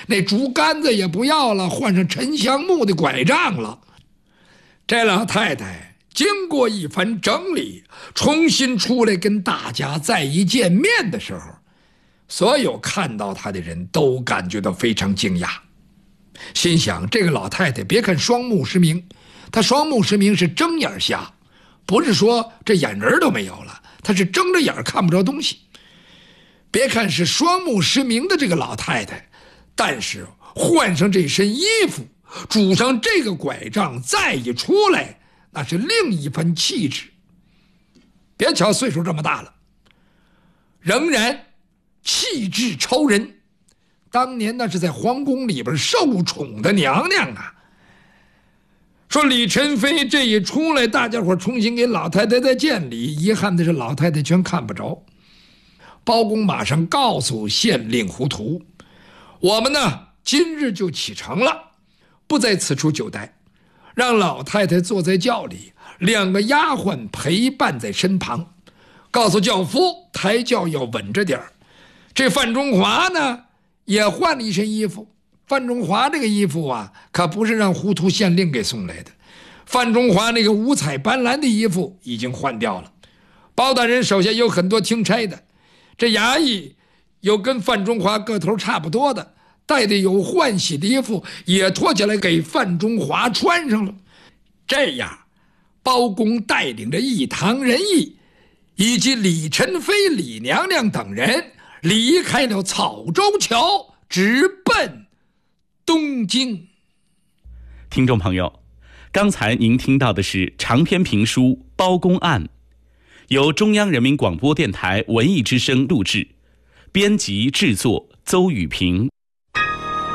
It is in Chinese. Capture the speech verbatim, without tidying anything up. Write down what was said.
那竹竿子也不要了，换上沉香木的拐杖了。这老太太经过一番整理，重新出来跟大家再一见面的时候，所有看到她的人都感觉到非常惊讶，心想这个老太太别看双目失明，她双目失明是睁眼瞎，不是说这眼仁都没有了，她是睁着眼看不着东西。别看是双目失明的这个老太太，但是换上这身衣服，拄上这个拐杖，再一出来，那是另一番气质。别瞧岁数这么大了，仍然气质超人。当年那是在皇宫里边受宠的娘娘啊。说李宸妃这一出来，大家伙重新给老太太再见礼，遗憾的是老太太全看不着。包公马上告诉县令胡图，我们呢今日就启程了，不在此处久待，让老太太坐在轿里，两个丫鬟陪伴在身旁，告诉轿夫抬轿要稳着点儿。这范中华呢也换了一身衣服，范中华这个衣服啊可不是让胡图县令给送来的，范中华那个五彩斑斓的衣服已经换掉了。包大人手下有很多听差的，这衙役有跟范中华个头差不多的，带的有换洗的衣服也脱下来给范中华穿上了。这样包公带领着一堂人役以及李宸妃、李娘娘等人离开了草州桥，直奔东京。 听众朋友，刚才您听到的是长篇评书《包公案》，由中央人民广播电台文艺之声录制，编辑制作邹雨平。